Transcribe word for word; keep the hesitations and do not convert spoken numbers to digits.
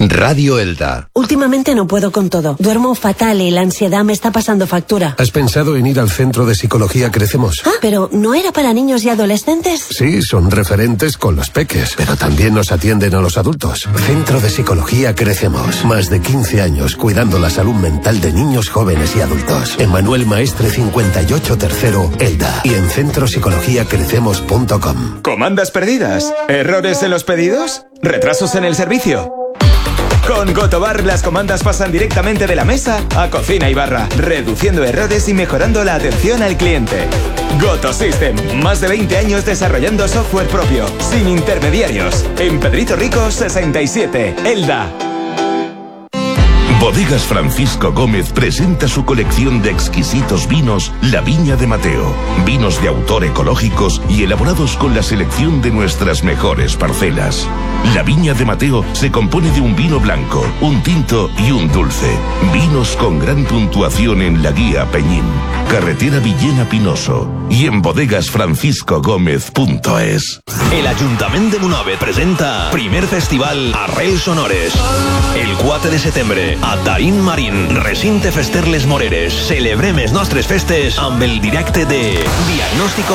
Radio Elda. Últimamente no puedo con todo. Duermo fatal y la ansiedad me está pasando factura. ¿Has pensado en ir al Centro de Psicología Crecemos? Ah, pero ¿no era para niños y adolescentes? Sí, son referentes con los peques, pero también nos atienden a los adultos. Centro de Psicología Crecemos. Más de quince años cuidando la salud mental de niños, jóvenes y adultos. En Manuel Maestre cincuenta y ocho Tercero, Elda. Y en centro psicología crecemos punto com. ¿Comandas perdidas? ¿Errores en los pedidos? ¿Retrasos en el servicio? Con Gotobar las comandas pasan directamente de la mesa a cocina y barra, reduciendo errores y mejorando la atención al cliente. Goto System, más de veinte años desarrollando software propio, sin intermediarios. En Pedrito Rico sesenta y siete, Elda. Bodegas Francisco Gómez presenta su colección de exquisitos vinos La Viña de Mateo. Vinos de autor ecológicos y elaborados con la selección de nuestras mejores parcelas. La Viña de Mateo se compone de un vino blanco, un tinto y un dulce. Vinos con gran puntuación en la guía Peñín, carretera Villena Pinoso y en bodegas francisco gómez punto es. El Ayuntamiento de Monove presenta primer festival Arrels Sonores. El quatre de setembre a Taín Marín, recinte fester les Moreres. Celebrem els nostres festes amb el directe de Diagnóstico